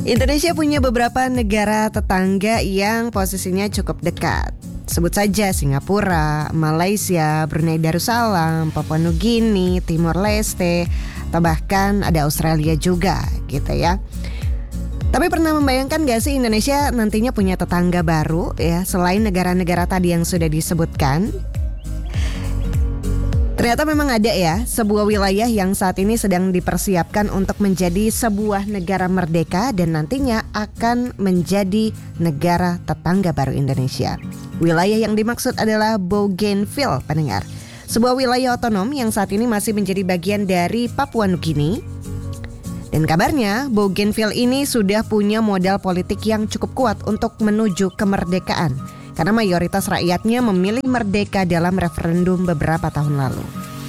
Indonesia punya beberapa negara tetangga yang posisinya cukup dekat. Sebut saja Singapura, Malaysia, Brunei Darussalam, Papua Nugini, Timor Leste, atau bahkan ada Australia juga gitu ya. Tapi pernah membayangkan gak sih Indonesia nantinya punya tetangga baru ya, selain negara-negara tadi yang sudah disebutkan? Ternyata memang ada ya, sebuah wilayah yang saat ini sedang dipersiapkan untuk menjadi sebuah negara merdeka dan nantinya akan menjadi negara tetangga baru Indonesia. Wilayah yang dimaksud adalah Bougainville, pendengar. Sebuah wilayah otonom yang saat ini masih menjadi bagian dari Papua Nugini. Dan kabarnya Bougainville ini sudah punya modal politik yang cukup kuat untuk menuju kemerdekaan. Karena mayoritas rakyatnya memilih merdeka dalam referendum beberapa tahun lalu.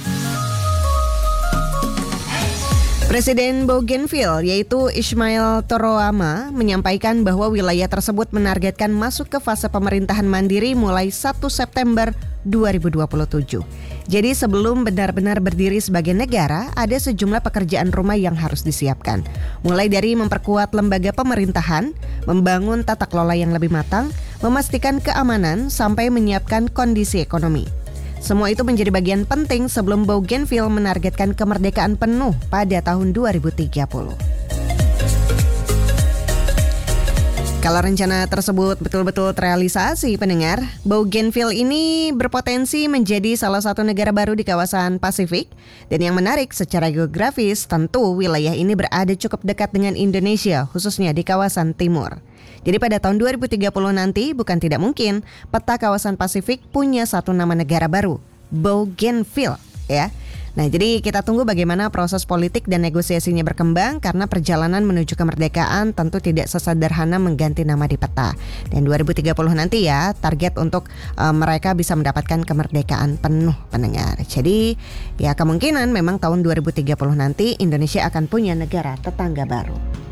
Presiden Bougainville yaitu Ismail Toroama menyampaikan bahwa wilayah tersebut menargetkan masuk ke fase pemerintahan mandiri mulai 1 September 2027. Jadi sebelum benar-benar berdiri sebagai negara, ada sejumlah pekerjaan rumah yang harus disiapkan. Mulai dari memperkuat lembaga pemerintahan, membangun tata kelola yang lebih matang, memastikan keamanan, sampai menyiapkan kondisi ekonomi. Semua itu menjadi bagian penting sebelum Bougainville menargetkan kemerdekaan penuh pada tahun 2030. Kalau rencana tersebut betul-betul terrealisasi, pendengar, Bougainville ini berpotensi menjadi salah satu negara baru di kawasan Pasifik. Dan yang menarik secara geografis, tentu wilayah ini berada cukup dekat dengan Indonesia, khususnya di kawasan timur. Jadi pada tahun 2030 nanti bukan tidak mungkin peta kawasan Pasifik punya satu nama negara baru, Bougainville ya. Nah, jadi kita tunggu bagaimana proses politik dan negosiasinya berkembang karena perjalanan menuju kemerdekaan tentu tidak sesederhana mengganti nama di peta. Dan 2030 nanti ya target untuk mereka bisa mendapatkan kemerdekaan penuh, pendengar. Jadi ya kemungkinan memang tahun 2030 nanti Indonesia akan punya negara tetangga baru.